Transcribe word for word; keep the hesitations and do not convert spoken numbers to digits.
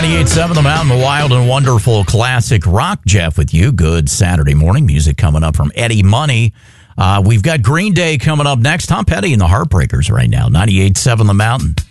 ninety-eight point seven The Mountain, the wild and wonderful classic rock. Jeff with you. Good Saturday morning. Music coming up from Eddie Money. Uh, we've got Green Day coming up next. Tom Petty and the Heartbreakers right now. ninety-eight point seven The Mountain.